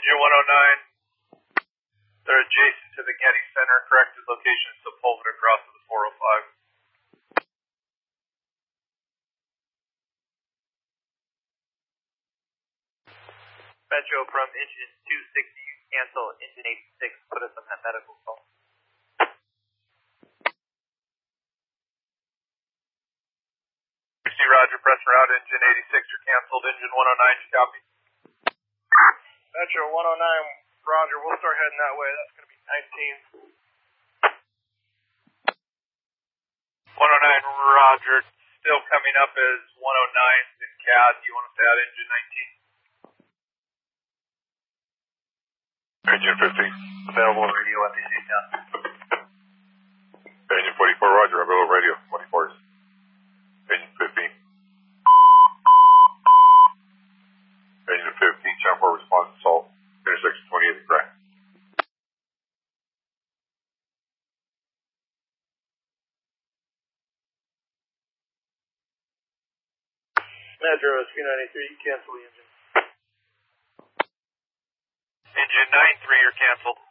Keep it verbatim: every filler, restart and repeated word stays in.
Engine one oh nine, they're adjacent to the Getty Center, corrected location is Sepulveda across to the four oh five. Metro from engine two sixty, cancel engine eighty-six, put us on that medical call. sixty, roger, press route, engine eighty-six, you're canceled, engine one oh nine, you copy? Metro one oh nine, roger, we'll start heading that way, that's going to be nineteen. one oh nine, roger, still coming up as one oh nines in C A D, you want us to add engine nineteen? Engine fifteen. Available radio at the station. Engine forty-four, roger, available radio, twenty-fours. Engine fifteen. Engine fifteen, channel four response assault, intersection twenty-eight, correct. Metro S P ninety-three, cancel the engine. Engine nine three, you're canceled.